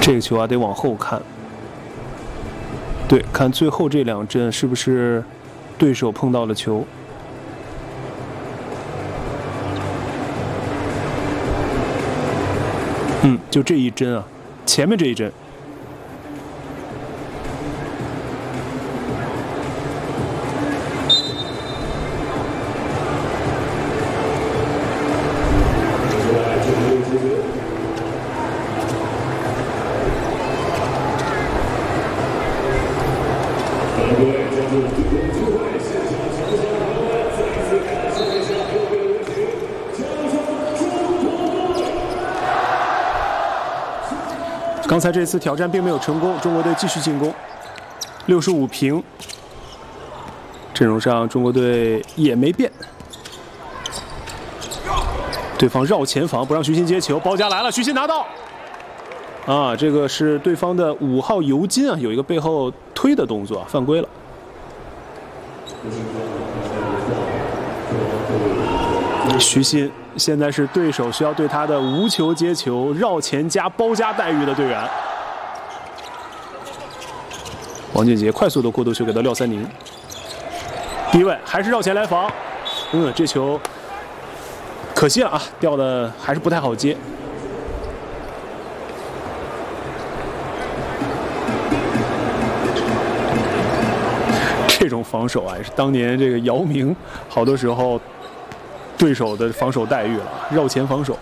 这个球啊，得往后看。对，看最后这2帧是不是对手碰到了球。就这一帧啊，前面这一帧。刚才这次挑战并没有成功，中国队继续进攻，65平。阵容上中国队也没变，对方绕前防不让徐新接球，包夹来了，徐新拿到。啊，这个是对方的5号尤金啊，有一个背后推的动作，犯规了。徐新现在是对手需要对他的无球接球、绕前加包夹待遇的队员。王俊杰快速的过渡球给到廖三宁，低位还是绕前来防。这球可惜了啊，掉的还是不太好接。这种防守啊，也是当年这个姚明好多时候对手的防守待遇了，绕前防守。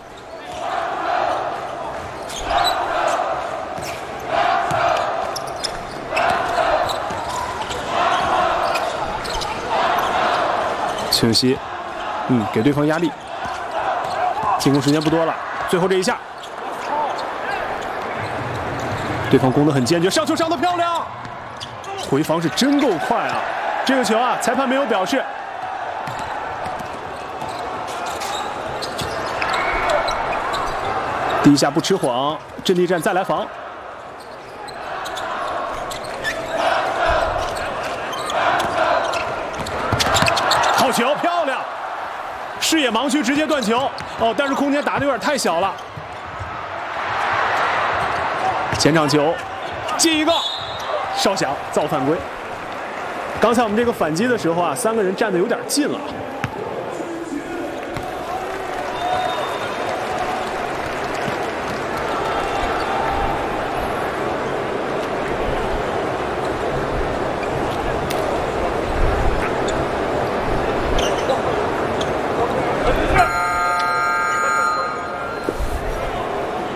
清晰，给对方压力。进攻时间不多了，最后这一下，对方攻得很坚决，上球上得漂亮，回防是真够快啊！这个球啊，裁判没有表示。第一下不吃晃，阵地战再来防。好球，漂亮！视野盲区直接断球，但是空间打得有点太小了。前场球，进一个，哨响造犯规。刚才我们这个反击的时候啊，3个人站得有点近了。